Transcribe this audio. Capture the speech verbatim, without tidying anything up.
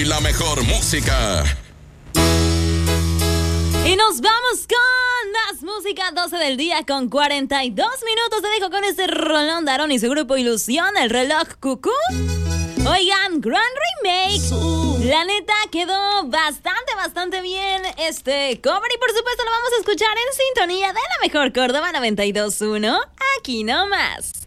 y la mejor música. Y nos vamos con más música, doce del día con cuarenta y dos minutos. Te dejo con este Rolón Darón y su grupo Ilusión, el reloj cucú. Oigan, gran remake. La neta quedó bastante, bastante bien este cover. Y por supuesto lo vamos a escuchar en sintonía de la mejor Córdoba noventa y dos punto uno. Aquí nomás.